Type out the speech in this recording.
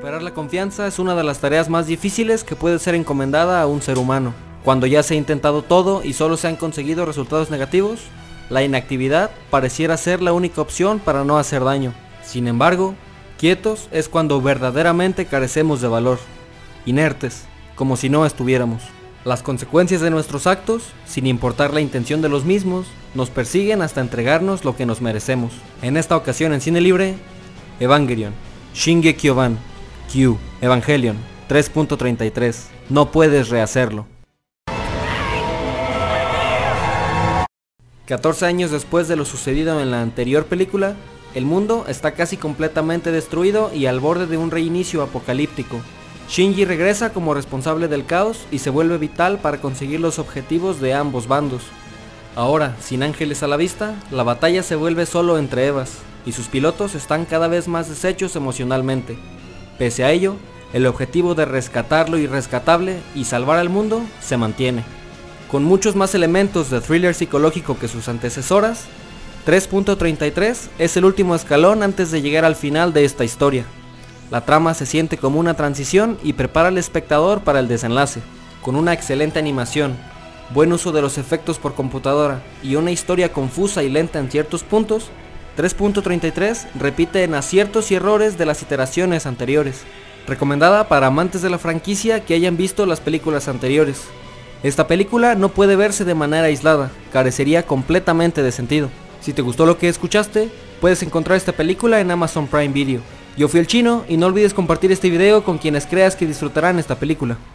Recuperar la confianza es una de las tareas más difíciles que puede ser encomendada a un ser humano. Cuando ya se ha intentado todo y solo se han conseguido resultados negativos, la inactividad pareciera ser la única opción para no hacer daño. Sin embargo, quietos es cuando verdaderamente carecemos de valor, inertes, como si no estuviéramos. Las consecuencias de nuestros actos, sin importar la intención de los mismos, nos persiguen hasta entregarnos lo que nos merecemos. En esta ocasión en Cine Libre, Evangelion, Shinge Kyoban, Q, Evangelion, 3.33, no puedes rehacerlo. 14 años después de lo sucedido en la anterior película, el mundo está casi completamente destruido y al borde de un reinicio apocalíptico. Shinji regresa como responsable del caos y se vuelve vital para conseguir los objetivos de ambos bandos. Ahora, sin ángeles a la vista, la batalla se vuelve solo entre Evas, y sus pilotos están cada vez más deshechos emocionalmente. Pese a ello, el objetivo de rescatar lo irrescatable y salvar al mundo se mantiene. Con muchos más elementos de thriller psicológico que sus antecesoras, 3.33 es el último escalón antes de llegar al final de esta historia. La trama se siente como una transición y prepara al espectador para el desenlace. Con una excelente animación, buen uso de los efectos por computadora y una historia confusa y lenta en ciertos puntos, 3.33 repite en aciertos y errores de las iteraciones anteriores. Recomendada para amantes de la franquicia que hayan visto las películas anteriores. Esta película no puede verse de manera aislada, carecería completamente de sentido. Si te gustó lo que escuchaste, puedes encontrar esta película en Amazon Prime Video. Yo fui el Chino y no olvides compartir este video con quienes creas que disfrutarán esta película.